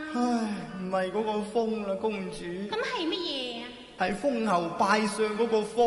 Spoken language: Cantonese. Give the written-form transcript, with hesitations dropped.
唉，唔係嗰個風啦，公主。 咁係乜嘢啊？ 係封侯拜相嗰個風。